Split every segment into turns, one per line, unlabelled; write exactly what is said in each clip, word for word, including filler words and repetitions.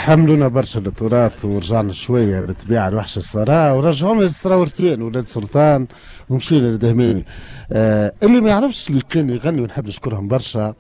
حملونا برشا للتراث ورجعنا شويه بالطبيعه الوحشه الصراع ورجعونا للسراورتين ولاد سلطان ومشينا للدهماني. آه اللي ما يعرفش اللي كان يغني ونحب نشكرهم برشا.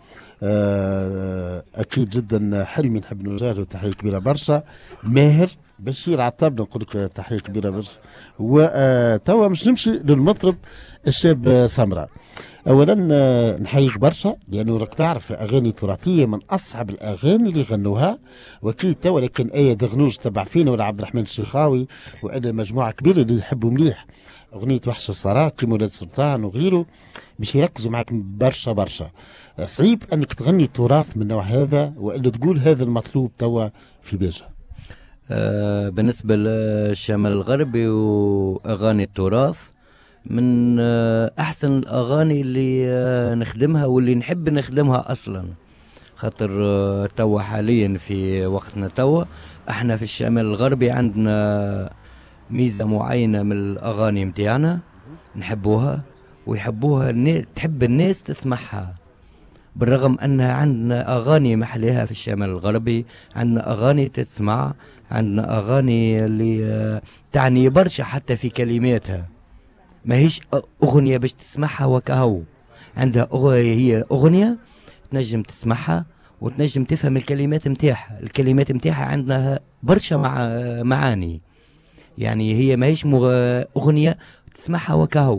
آه اكيد جدا حلمي نحب نوجه له تحيه كبيره برشا. ماهر بشير عطاب نقول لك تحيه كبيره برشا. وتوا مش نمشي للمطرب الشاب سمره. اولا نحييك برشا لانه راك تعرف اغاني تراثيه من اصعب الاغاني اللي غنوها، واكيد توا لكن ايه دغنوج تبع فينا ولا عبد الرحمن الشيخاوي وانا مجموعه كبيره اللي يحبوا مليح اغنيه وحش الصراع كيما ولاد سلطان وغيره باش يركزوا معك برشا برشا. صعيب انك تغني تراث من النوع هذا والا تقول هذا المطلوب توا في بيجه.
آه بالنسبه للشمال الغربي واغاني التراث من احسن الاغاني اللي نخدمها واللي نحب نخدمها اصلا، خاطر توا حاليا في وقتنا توا احنا في الشمال الغربي عندنا ميزه معينه من الاغاني متاعنا نحبوها ويحبوها، تحب الناس تسمعها، بالرغم انها عندنا اغاني محليها في الشمال الغربي، عندنا اغاني تسمع، عندنا اغاني اللي تعني برشا حتى في كلماتها، ما هيش أغنية باش تسمعها وكهو، عندها أغنية هي أغنية تنجم تسمعها وتنجم تفهم الكلمات متاعها، الكلمات متاعها عندها برشا مع معاني، يعني هي ما هيش أغنية تسمعها وكهو،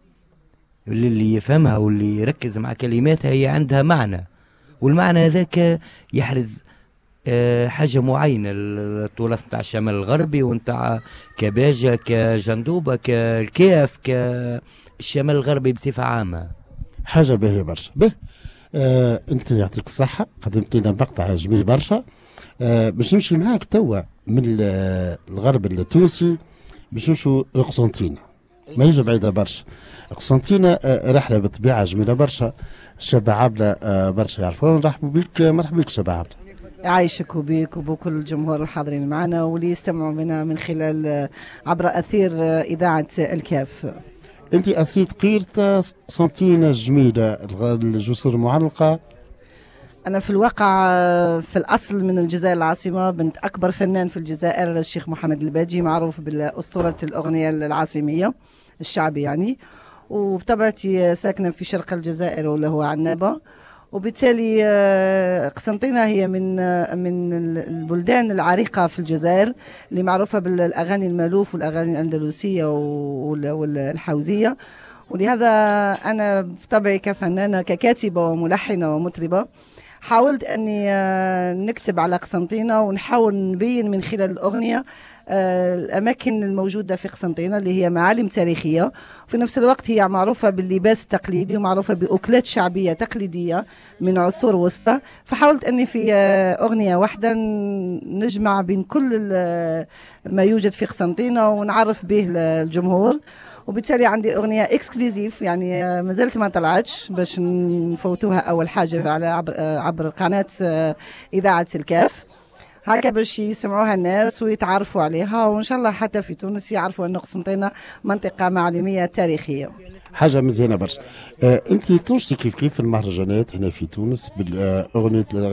اللي يفهمها واللي يركز مع كلماتها هي عندها معنى، والمعنى هذاك يحرز حاجة معينة التراث نتاع الشمال الغربي ونتاع كباجة كجندوبة كالكيف كالشمال الغربي بصفة عامة.
حاجة باهية برشا. به آه انت يعطيك الصحة قدمت لنا مقطع جميل برشا. آه باش نمشي معاك توا من الغرب التونسي باش نمشوا لقسنطينة، ما هيش بعيدة برشا. قسنطينة آه رحلة بالطبيعة جميلة برشا. الشابة عابلة آه برشا يعرفوها، نرحبوا بك. مرحبا بك شابة عابلة.
يعيشك وبيك وبكل الجمهور الحاضرين معنا واللي يستمعوا بنا من خلال عبر أثير إذاعة الكاف.
أنت أسيد قيرة قسنطينة الجميلة الجسور المعلقة.
أنا في الواقع في الأصل من الجزائر العاصمة، بنت أكبر فنان في الجزائر الشيخ محمد الباجي، معروف بالأسطورة الأغنية العاصمية الشعبي يعني، وبطبيعتي ساكنة في شرق الجزائر واللي هو عنابة، وبالتالي قسنطينة هي من من البلدان العريقة في الجزائر اللي معروفة بالأغاني المالوف والأغاني الأندلسية والحوزية، ولهذا أنا بطبعي كفنانة ككاتبة وملحنة ومطربة حاولت أني نكتب على قسنطينة ونحاول نبين من خلال الأغنية الأماكن الموجودة في قسنطينة اللي هي معالم تاريخية، وفي نفس الوقت هي معروفة باللباس التقليدي ومعروفة بأكلات شعبية تقليدية من عصور وسطى، فحاولت أني في أغنية واحدة نجمع بين كل ما يوجد في قسنطينة ونعرف به الجمهور، وبالتالي عندي أغنية إكسكلوزيف يعني ما زالت ما طلعتش باش نفوتوها أول حاجة على عبر, عبر قناة إذاعة الكاف، هكا باش يسمعوها الناس ويتعرفوا عليها، وإن شاء الله حتى في تونس يعرفوا أن قسنطينة منطقة معلومية تاريخية.
حاجة مزيانة برشا. آه أنت تنشطي كيف كيف في المهرجانات هنا في تونس بالأغنية